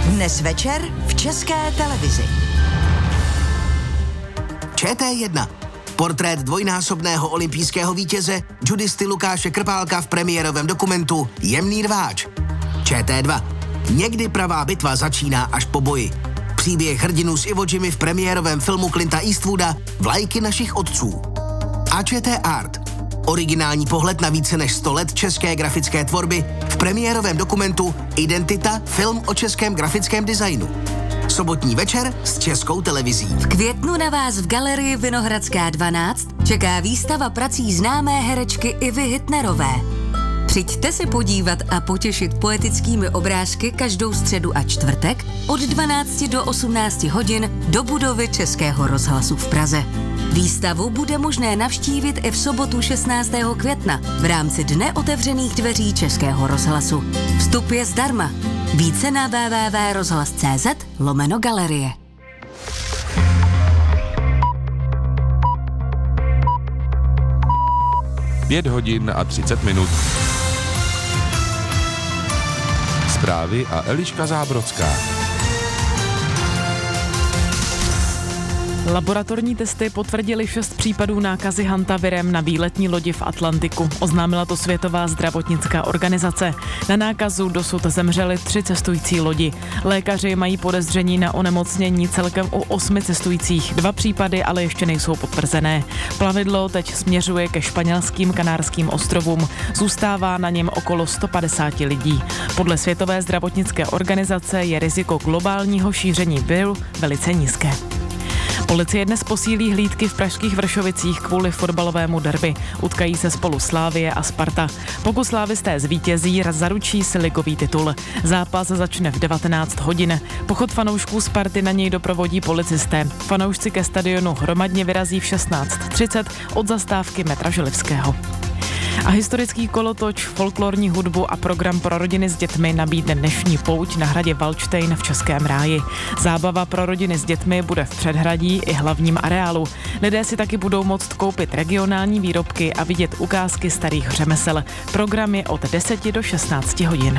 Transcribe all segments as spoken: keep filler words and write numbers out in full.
Dnes večer v České televizi. Č T jedna. Portrét dvojnásobného olympijského vítěze judisty Lukáše Krpálka v premiérovém dokumentu Jemný rváč. Č T dva. Někdy pravá bitva začíná až po boji. Příběh hrdinů s Iwo Jimi v premiérovém filmu Clinta Eastwooda Vlajky našich otců. A Č T Art. Originální pohled na více než sto let české grafické tvorby v premiérovém dokumentu Identita, film o českém grafickém designu. Sobotní večer s Českou televizí. V květnu na vás v galerii Vinohradská dvanáct čeká výstava prací známé herečky Ivy Hitnerové. Přijďte se podívat a potěšit poetickými obrázky každou středu a čtvrtek od dvanácti do osmnácti hodin do budovy Českého rozhlasu v Praze. Výstavu bude možné navštívit i v sobotu šestnáctého května v rámci Dne otevřených dveří Českého rozhlasu. Vstup je zdarma. Více na w w w tečka rozhlas tečka c z lomeno galerie. Pět hodin a třicet minut. Zprávy a Eliška Zábrodská. Laboratorní testy potvrdily šest případů nákazy hantavirem na výletní lodi v Atlantiku. Oznámila to Světová zdravotnická organizace. Na nákazu dosud zemřeli tři cestující lodi. Lékaři mají podezření na onemocnění celkem u osmi cestujících. Dva případy ale ještě nejsou potvrzené. Plavidlo teď směřuje ke španělským Kanárským ostrovům. Zůstává na něm okolo sto padesát lidí. Podle Světové zdravotnické organizace je riziko globálního šíření viru velice nízké. Policie dnes posílí hlídky v pražských Vršovicích kvůli fotbalovému derby. Utkají se spolu Slavie a Sparta. Pokud slávisté zvítězí, zaručí si ligový titul. Zápas začne v devatenáct hodin. Pochod fanoušků Sparty na něj doprovodí policisté. Fanoušci ke stadionu hromadně vyrazí v šestnáct třicet od zastávky metra Želivského. A historický kolotoč, folklorní hudbu a program pro rodiny s dětmi nabídne dnešní pouť na hradě Valdštejn v Českém ráji. Zábava pro rodiny s dětmi bude v předhradí i hlavním areálu. Lidé si taky budou moct koupit regionální výrobky a vidět ukázky starých řemesel. Program je od deseti do šestnácti hodin.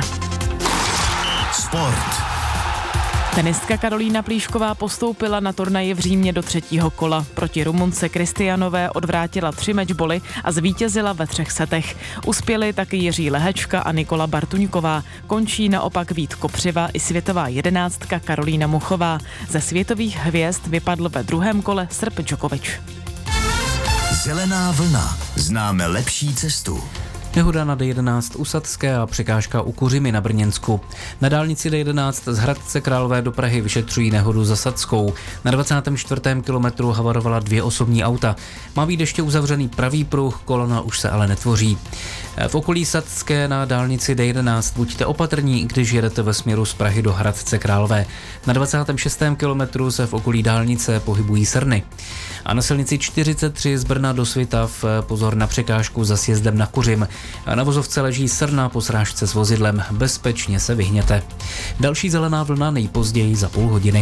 Sport. Tenistka Karolína Plíšková postoupila na turnaji v Římě do třetího kola. Proti Rumunce Kristianové odvrátila tři mečboly a zvítězila ve třech setech. Uspěli taky Jiří Lehečka a Nikola Bartuňková. Končí naopak Vít Kopřiva i světová jedenáctka Karolína Muchová. Ze světových hvězd vypadl ve druhém kole Srb Djokovič. Zelená vlna. Známe lepší cestu. Nehoda na D jedenáct u Sadské a překážka u Kuřimy na Brněnsku. Na dálnici D jedenáct z Hradce Králové do Prahy vyšetřují nehodu za Sadskou. Na dvacátém čtvrtém kilometru havarovala dvě osobní auta. Má být ještě uzavřený pravý pruh, kolona už se ale netvoří. V okolí Sadské na dálnici D jedenáct buďte opatrní, když jedete ve směru z Prahy do Hradce Králové. Na dvacátém šestém kilometru se v okolí dálnice pohybují srny. A na silnici čtyřicet tři z Brna do Svitav pozor na překážku za sjezdem na Kuřim. A na vozovce leží srna po srážce s vozidlem. Bezpečně se vyhněte. Další zelená vlna nejpozději za půl hodiny.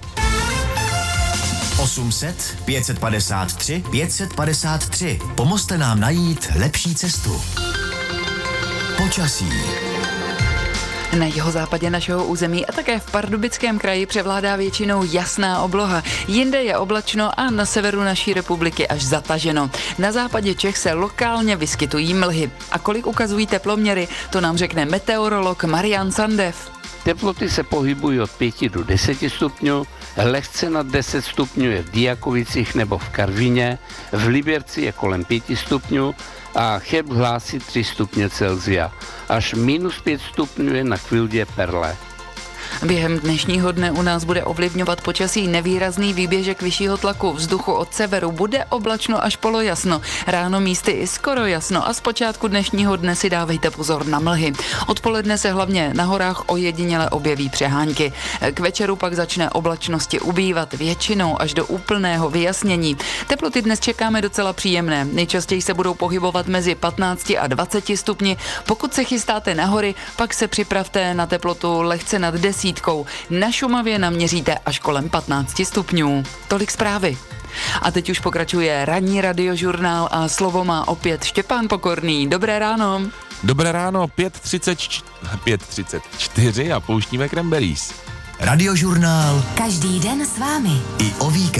osm set, pět set padesát tři, pět set padesát tři. Pomozte nám najít lepší cestu. Počasí. Na jihozápadě našeho území a také v Pardubickém kraji převládá většinou jasná obloha. Jinde je oblačno a na severu naší republiky až zataženo. Na západě Čech se lokálně vyskytují mlhy. A kolik ukazují teploměry, to nám řekne meteorolog Marian Sandev. Teploty se pohybují od pěti do deseti stupňů, lehce nad deset stupňů je v Diakovicích nebo v Karvině, v Liberci je kolem pěti stupňů a Cheb hlásí tři stupně Celsia. Až minus pět stupňů je na Kvildě Perle. Během dnešního dne u nás bude ovlivňovat počasí nevýrazný výběžek vyššího tlaku vzduchu od severu. Bude oblačno až polojasno, ráno místy i skoro jasno a zpočátku dnešního dne si dávejte pozor na mlhy. Odpoledne se hlavně na horách ojediněle objeví přehánky. K večeru pak začne oblačnosti ubývat většinou až do úplného vyjasnění. Teploty dnes čekáme docela příjemné. Nejčastěji se budou pohybovat mezi patnácti a dvaceti stupni. Pokud se chystáte na hory, pak se připravte na teplotu lehce nad desítkou. Na Šumavě naměříte až kolem patnácti stupňů. Tolik zprávy. A teď už pokračuje ranní radiožurnál a slovo má opět Štěpán Pokorný. Dobré ráno. Dobré ráno, pět třicet čtyři a pouštíme Cranberries. Radiožurnál Každý den s vámi. i o víkendu.